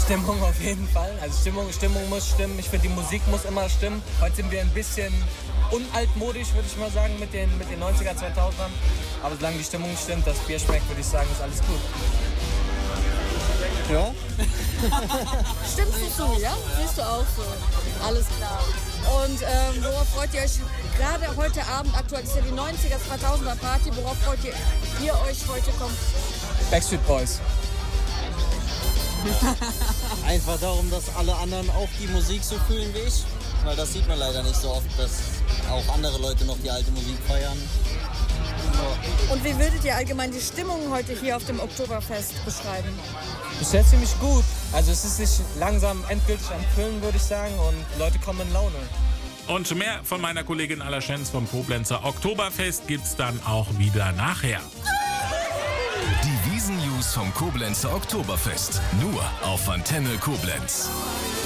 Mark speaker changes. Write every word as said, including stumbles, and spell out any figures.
Speaker 1: Stimmung auf jeden Fall. Also Stimmung, Stimmung muss stimmen. Ich finde, die Musik muss immer stimmen. Heute sind wir ein bisschen unaltmodisch, würde ich mal sagen, mit den, mit den neunziger, zweitausendern. Aber solange die Stimmung stimmt, das Bier schmeckt, würde ich sagen, ist alles gut.
Speaker 2: Ja?
Speaker 3: Stimmst du zu, ja? Siehst du auch so. Alles klar. Und ähm, worauf freut ihr euch gerade heute Abend? Aktuell ist ja die neunziger, zweitausender Party. Worauf freut ihr, ihr euch heute kommt?
Speaker 1: Backstreet Boys.
Speaker 2: Einfach darum, dass alle anderen auch die Musik so fühlen wie ich. Weil das sieht man leider nicht so oft, dass auch andere Leute noch die alte Musik feiern. So.
Speaker 3: Und wie würdet ihr allgemein die Stimmung heute hier auf dem Oktoberfest beschreiben?
Speaker 1: Bisher ziemlich gut. Also es ist sich langsam endgültig am Füllen, würde ich sagen. Und Leute kommen in Laune.
Speaker 4: Und mehr von meiner Kollegin Alla Schenz vom Koblenzer Oktoberfest gibt's dann auch wieder nachher.
Speaker 5: Die Wiesn-News vom Koblenzer Oktoberfest. Nur auf Antenne Koblenz.